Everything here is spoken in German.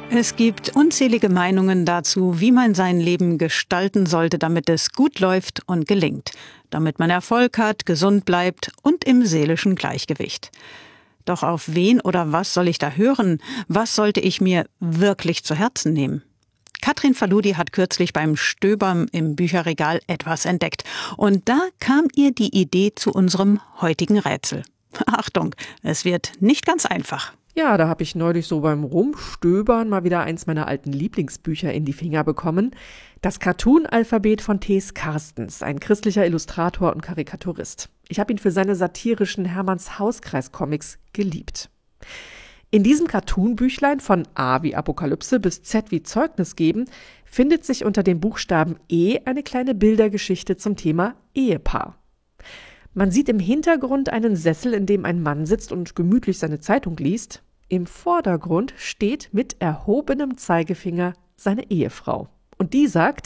Es gibt unzählige Meinungen dazu, wie man sein Leben gestalten sollte, damit es gut läuft und gelingt, damit man Erfolg hat, gesund bleibt und im seelischen Gleichgewicht. Doch auf wen oder was soll ich da hören? Was sollte ich mir wirklich zu Herzen nehmen? Katrin Faludi hat kürzlich beim Stöbern im Bücherregal etwas entdeckt. Und da kam ihr die Idee zu unserem heutigen Rätsel. Achtung, es wird nicht ganz einfach. Ja, da habe ich neulich so beim Rumstöbern mal wieder eins meiner alten Lieblingsbücher in die Finger bekommen. Das Cartoon-Alphabet von T.S. Carstens, ein christlicher Illustrator und Karikaturist. Ich habe ihn für seine satirischen Hermanns Hauskreis-Comics geliebt. In diesem Cartoon-Büchlein von A wie Apokalypse bis Z wie Zeugnis geben, findet sich unter dem Buchstaben E eine kleine Bildergeschichte zum Thema Ehepaar. Man sieht im Hintergrund einen Sessel, in dem ein Mann sitzt und gemütlich seine Zeitung liest. Im Vordergrund steht mit erhobenem Zeigefinger seine Ehefrau. Und die sagt: